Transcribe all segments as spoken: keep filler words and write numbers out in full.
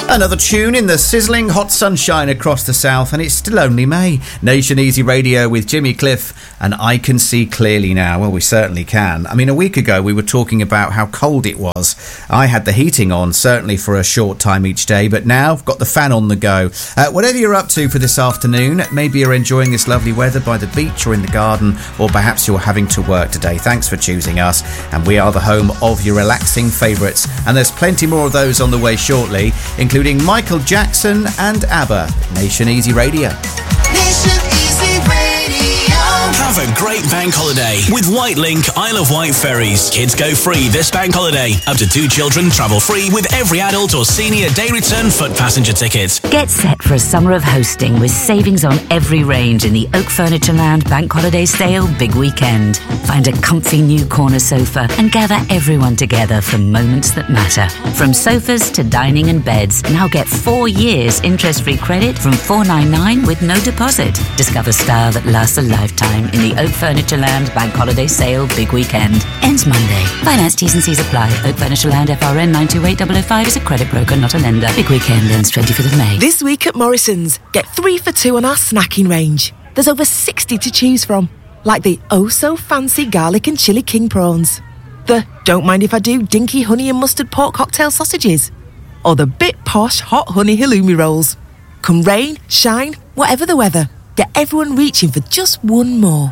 Another tune in the sizzling hot sunshine across the south, and it's still only May. Nation Easy Radio with Jimmy Cliff, and I Can See Clearly Now. Well, we certainly can. I mean, a week ago we were talking about how cold it was. I had the heating on, certainly for a short time each day, but now I've got the fan on the go. Uh, whatever you're up to for this afternoon, maybe you're enjoying this lovely weather by the beach or in the garden, or perhaps you're having to work today. Thanks for choosing us, and we are the home of your relaxing favourites, and there's plenty more of those on the way shortly, including Michael Jackson and ABBA. Nation Easy Radio. Nation Easy Radio. Have a great bank holiday with Whitelink Isle of Wight ferries. Kids go free this bank holiday. Up to two children travel free with every adult or senior day return foot passenger ticket. Get set for a summer of hosting with savings on every range in the Oak Furniture Land Bank Holiday Sale Big Weekend. Find a comfy new corner sofa and gather everyone together for moments that matter. From sofas to dining and beds, now get four years interest-free credit from four ninety-nine with no deposit. Discover style that lasts a lifetime in the Oak Furniture Land Bank Holiday Sale Big Weekend. Ends Monday. Finance T's and C's apply. Oak Furniture Land F R N nine two eight zero zero five is a credit broker, not a lender. Big Weekend ends twenty-fifth of May. This week at Morrison's, get three for two on our snacking range. There's over sixty to choose from, like the oh-so-fancy garlic and chili king prawns, the don't mind if I do dinky honey and mustard pork cocktail sausages, or the bit posh hot honey halloumi rolls. Come rain, shine, whatever the weather, get everyone reaching for just one more.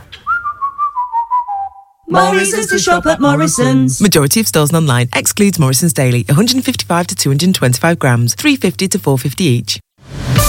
Morrison's to shop at Morrison's. Majority of stores and online. Excludes Morrison's Daily. one fifty-five to two twenty-five grams. three fifty to four fifty each.